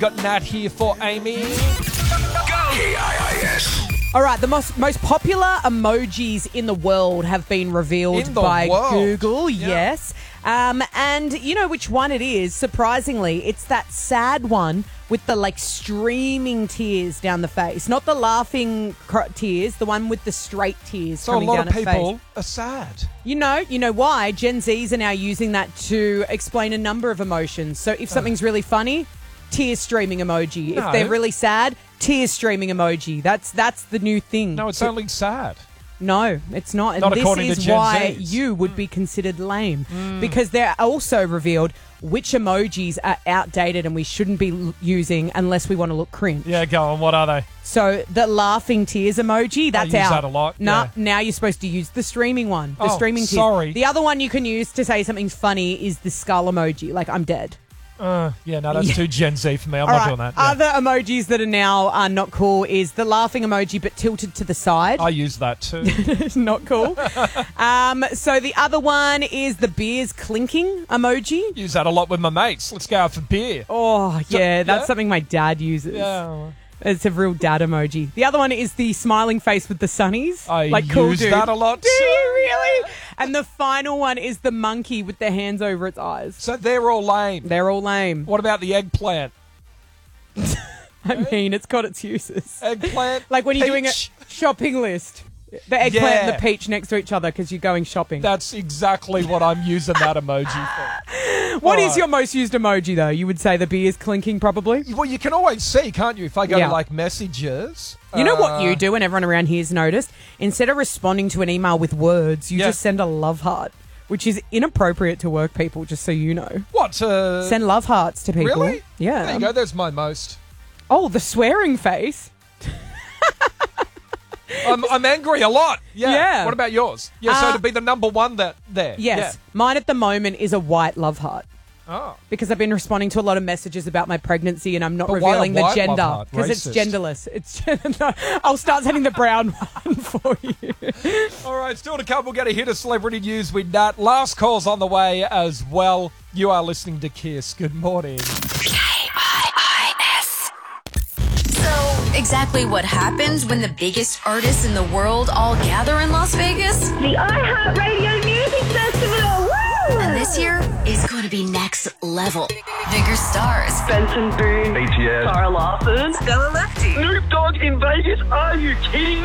Got Nat here for Amy. KIIS. All right, the most popular emojis in the world have been revealed by Google. Yeah. Yes. And you know which one it is? Surprisingly, it's that sad one with the streaming tears down the face. Not the laughing tears, the one with the straight tears So a coming lot down of the people face. are sad. You know why? Gen Zs are now using that to explain a number of emotions. So if something's really funny, tears streaming emoji. No. If they're really sad, tears streaming emoji. That's the new thing. No, it's only sad. No, it's not. And Not this according to is Gen why Zs. you would be considered lame. Because they're also revealed which emojis are outdated and we shouldn't be using unless we want to look cringe. Yeah, go on. What are they? So the laughing tears emoji, that's use out. that a lot, Nah, yeah. now you're supposed to use the streaming one. The Oh, streaming tears. sorry. The other one you can use to say something's funny is the skull emoji, like I'm dead. Yeah, no, that's too Gen Z for me. I'm All not right, doing that. Yeah. Other emojis that are now not cool is the laughing emoji but tilted to the side. I use that too. Not cool. So the other one is the beers clinking emoji. Use that a lot with my mates. Let's go out for beer. Oh, yeah, that's yeah? something my dad uses. Yeah. It's a real dad emoji. The other one is the smiling face with the sunnies. I cool use dude. that a lot Do you too. really? And the final one is the monkey with the hands over its eyes. So they're all lame. They're all lame. What about the eggplant? I mean, it's got its uses. Eggplant? Like when you're doing a peach? shopping list. The eggplant and Yeah. the peach next to each other because you're going shopping. That's exactly what I'm using that emoji for. What is Alright. your most used emoji, though? You would say the beer's clinking, probably? Well, you can always see, can't you? If I go Yeah. to messages. You know what you do, and everyone around here's noticed? Instead of responding to an email with words, you Yeah. just send a love heart, which is inappropriate to work people, just so you know. What? Send love hearts to people. Really? Yeah. There you go. There's my most. Oh, the swearing face. I'm angry a lot. Yeah. Yeah. What about yours? Yeah, so to be the number one there. Yes. Mine at the moment is a white love heart. Yeah. Oh. Because I've been responding to a lot of messages about my pregnancy and I'm not But why a revealing the white love gender. heart? Because it's Racist. genderless. No, I'll start sending the brown one for you. All right, still to come. We're going to hit a celebrity news with Nat. Last call's on the way as well. You are listening to Kiss. Good morning. So, exactly what happens when the biggest artists in the world all gather in Las Vegas? The iHeartRadio Music Festival! Woo! And this year is going to be next level. Bigger stars, Benson Boone, BTS. Sarah Larson, Stella Lefty, Snoop Dogg in Vegas. Are you kidding me?